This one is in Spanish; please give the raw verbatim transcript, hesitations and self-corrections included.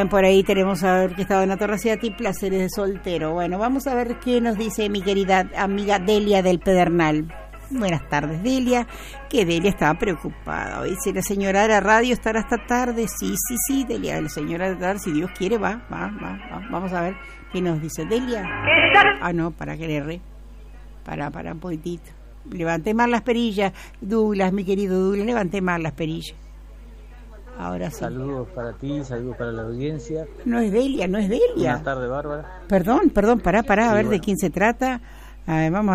Bueno, por ahí tenemos a ver que estaba en la Torraciati, placeres de soltero. Bueno, vamos a ver qué nos dice mi querida amiga Delia del Pedernal. Buenas tardes, Delia. Que Delia estaba preocupada. Dice, la señora de la radio estará hasta tarde. Sí, sí, sí, Delia, la señora de la radio, si Dios quiere, va, va, va, va. Vamos a ver qué nos dice Delia. Ah, no, para que le re. Para, para un poquitito. Levanté más las perillas. Douglas, mi querido Douglas, levanté más las perillas. Ahora sí. Saludos para ti, saludos para la audiencia. No es Delia, no es Delia. Buenas tardes, Bárbara. Perdón, perdón, pará, pará, a Sí, ver bueno. de quién se trata. A ver, vamos